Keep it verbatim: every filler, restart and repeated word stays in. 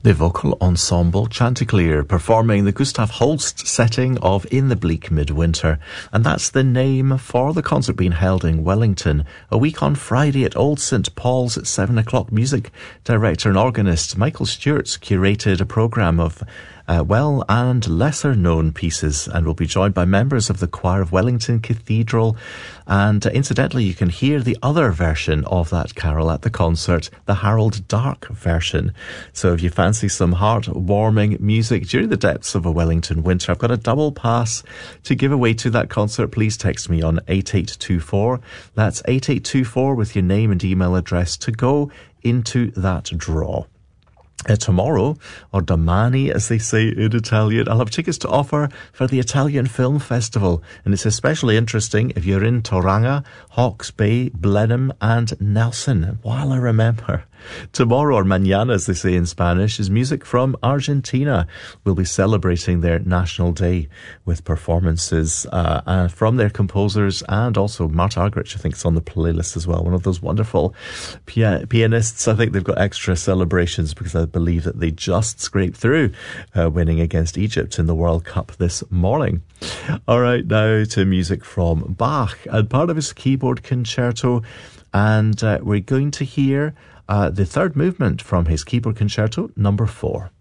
The vocal ensemble Chanticleer performing the Gustav Holst setting of In the Bleak Midwinter, and that's the name for the concert being held in Wellington a week on Friday at Old Saint Paul's at seven o'clock. Music director and organist Michael Stewart's curated a programme of Uh, well and lesser known pieces, and will be joined by members of the choir of Wellington Cathedral. And uh, incidentally, you can hear the other version of that carol at the concert, the Harold Dark version. So if you fancy some heart-warming music during the depths of a Wellington winter, I've got a double pass to give away to that concert. Please text me on eight eight two four. That's eight eight two four with your name and email address to go into that draw. Uh, tomorrow, or domani as they say in Italian, I'll have tickets to offer for the Italian Film Festival, and it's especially interesting if you're in Tauranga, Hawke's Bay, Blenheim and Nelson. While I remember, tomorrow, or mañana as they say in Spanish, is music from Argentina. We'll be celebrating their National Day with performances uh, uh, from their composers, and also Marta Argerich, I think, is on the playlist as well. One of those wonderful pia- pianists. I think they've got extra celebrations because I believe that they just scraped through, uh, winning against Egypt in the World Cup this morning. All right, now to music from Bach and part of his keyboard concerto, and uh, we're going to hear uh, the third movement from his keyboard concerto number four.